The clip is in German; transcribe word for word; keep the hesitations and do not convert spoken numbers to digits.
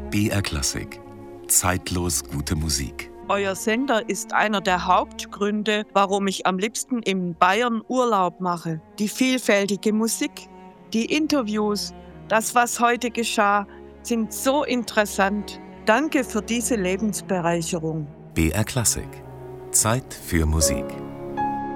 B R Klassik. Zeitlos gute Musik. Euer Sender ist einer der Hauptgründe, warum ich am liebsten in Bayern Urlaub mache. Die vielfältige Musik, die Interviews, das, was heute geschah, sind so interessant. Danke für diese Lebensbereicherung. B R Klassik. Zeit für Musik.